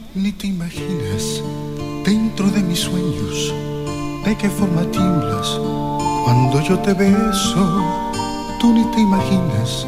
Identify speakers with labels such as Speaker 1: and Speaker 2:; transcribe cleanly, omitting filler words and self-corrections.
Speaker 1: ni te imaginas dentro de mis sueños de qué forma tiemblas cuando yo te beso. Tú ni te imaginas